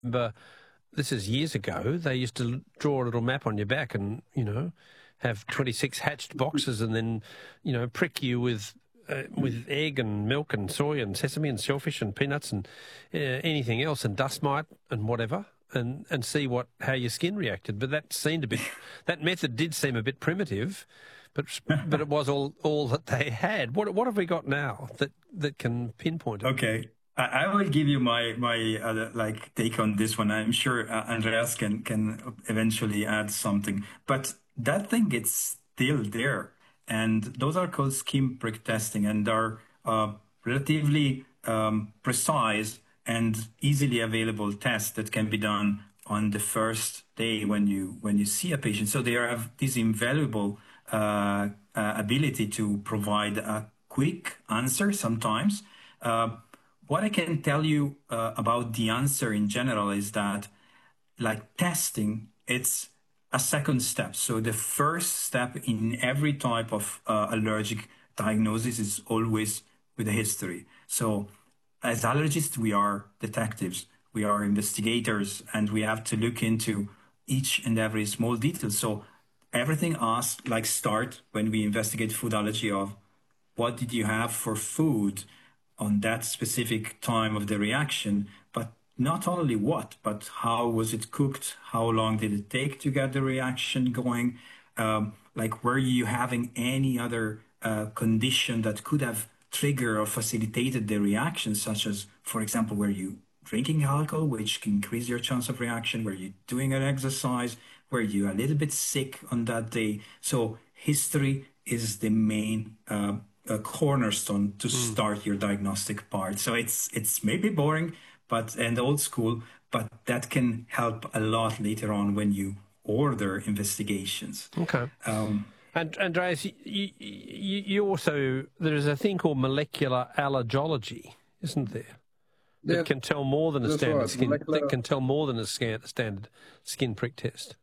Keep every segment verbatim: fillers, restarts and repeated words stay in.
But this is years ago. They used to draw a little map on your back and, you know, have twenty-six hatched boxes and then, you know, prick you with uh, with egg and milk and soy and sesame and shellfish and peanuts and uh, anything else and dust mite and whatever, and, and see what how your skin reacted. But that seemed a bit, that method did seem a bit primitive, but but it was all, all that they had. What what have we got now that, that can pinpoint it? Okay. I I will give you my my uh, like take on this one. I'm sure uh, Andreas can can eventually add something, but that thing it's still there, and those are called skin prick testing, and are uh, relatively um, precise and easily available tests that can be done on the first day when you when you see a patient. So they have this invaluable uh, uh, ability to provide a quick answer sometimes. Uh, What I can tell you uh, about the answer in general is that, like testing, it's a second step. So the first step in every type of uh, allergic diagnosis is always with a history. So as allergists, we are detectives, we are investigators, and we have to look into each and every small detail. So everything asks, like start when we investigate food allergy of what did you have for food on that specific time of the reaction, but not only what, but how was it cooked? How long did it take to get the reaction going? Um, like, were you having any other uh, condition that could have triggered or facilitated the reaction, such as, for example, were you drinking alcohol, which can increase your chance of reaction? Were you doing an exercise? Were you a little bit sick on that day? So history is the main uh, a cornerstone to start your diagnostic part. So it's it's maybe boring, but and old school, but that can help a lot later on when you order investigations. Okay. Um, and Andreas, you, you, you also, there is a thing called molecular allergology, isn't there? That yeah, can tell more than a standard right. skin. Molecular... That can tell more than a scan, standard skin prick test.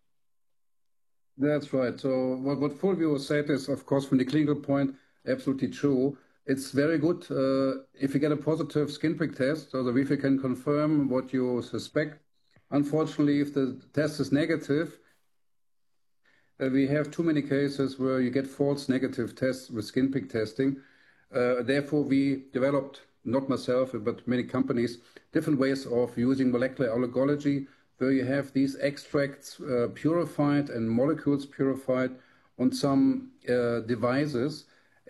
That's right. So what what Fulvio said is, of course, from the clinical point, absolutely true. It's very good uh, if you get a positive skin prick test, so that if you can confirm what you suspect. Unfortunately, if the test is negative, uh, we have too many cases where you get false negative tests with skin prick testing. Uh, therefore, we developed, not myself, but many companies, different ways of using molecular allergology, where you have these extracts uh, purified and molecules purified on some uh, devices.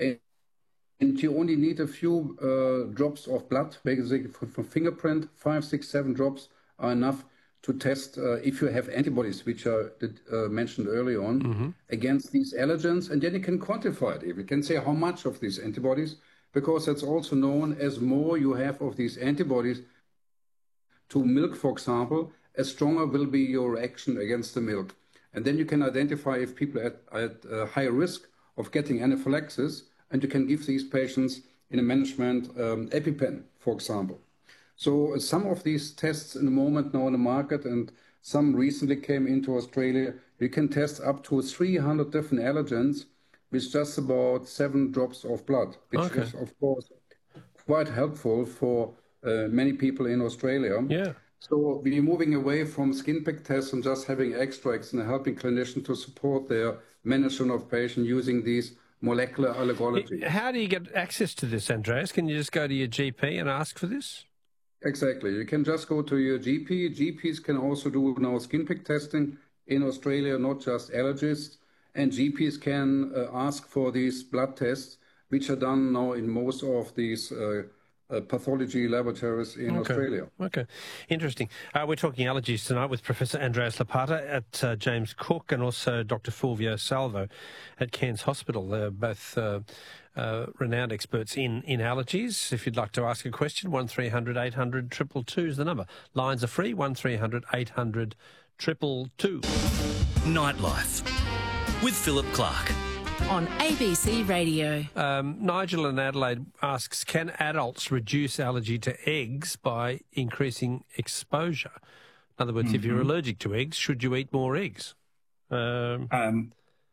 And you only need a few uh, drops of blood, basically from fingerprint, five, six, seven drops are enough to test uh, if you have antibodies, which are uh, mentioned earlier on, mm-hmm. against these allergens. And then you can quantify it. You can say how much of these antibodies, because that's also known as more you have of these antibodies to milk, for example, as stronger will be your reaction against the milk. And then you can identify if people are at, at uh, high risk of getting anaphylaxis, and you can give these patients in a management um, EpiPen, for example. So uh, some of these tests in the moment now on the market, and some recently came into Australia, you can test up to three hundred different allergens with just about seven drops of blood, which okay. is, of course, quite helpful for uh, many people in Australia. Yeah. So we're moving away from skin prick tests and just having extracts and helping clinicians to support their management of patients using these molecular allergology. How do you get access to this, Andreas? Can you just go to your G P and ask for this? Exactly. You can just go to your G P. G Ps can also do now skin prick testing in Australia, not just allergists. And G Ps can uh, ask for these blood tests, which are done now in most of these uh, Uh, pathology laboratories in okay. Australia. Okay, interesting. Uh, we're talking allergies tonight with Professor Andreas Lopata at uh, James Cook and also Doctor Fulvio Salvo at Cairns Hospital. They're both uh, uh, renowned experts in, in allergies. If you'd like to ask a question, one three hundred eight hundred two two two is the number. Lines are free, one three hundred eight hundred two two two. Nightlife with Philip Clark. On A B C Radio. Um, Nigel in Adelaide asks, can adults reduce allergy to eggs by increasing exposure? In other words, mm-hmm. if you're allergic to eggs, should you eat more eggs? Um, um,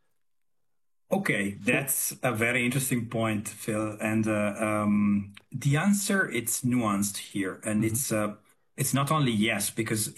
okay, that's a very interesting point, Phil. And uh, um, the answer, it's nuanced here. And mm-hmm. it's uh, it's not only yes, because